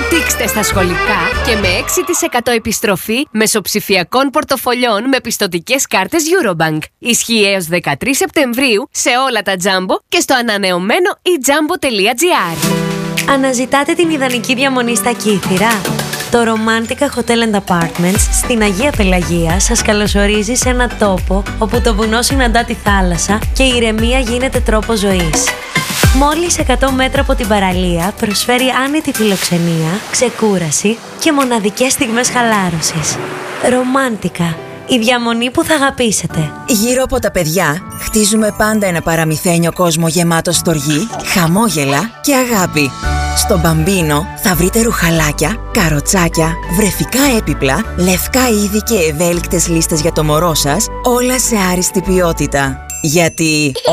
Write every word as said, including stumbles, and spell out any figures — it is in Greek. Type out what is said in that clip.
Δείξτε στα σχολικά και με έξι τοις εκατό επιστροφή μεσοψηφιακών πορτοφολιών με πιστωτικές κάρτες Eurobank. Ισχύει έως δεκατρείς Σεπτεμβρίου σε όλα τα Jumbo και στο ανανεωμένο e jumbo τελεία gr. Αναζητάτε την ιδανική διαμονή στα Κύθυρα? Το Romantica Hotel and Apartments στην Αγία Πελαγία σας καλωσορίζει σε ένα τόπο όπου το βουνό συναντά τη θάλασσα και η ηρεμία γίνεται τρόπος ζωής. Μόλις εκατό μέτρα από την παραλία προσφέρει άνετη φιλοξενία, ξεκούραση και μοναδικές στιγμές χαλάρωσης. Romantica, η διαμονή που θα αγαπήσετε. Γύρω από τα παιδιά χτίζουμε πάντα ένα παραμυθένιο κόσμο γεμάτο στοργή, χαμόγελα και αγάπη. Στο Μπαμπίνο θα βρείτε ρουχαλάκια, καροτσάκια, βρεφικά έπιπλα, λευκά είδη και ευέλικτες λίστες για το μωρό σας, όλα σε άριστη ποιότητα. Γιατί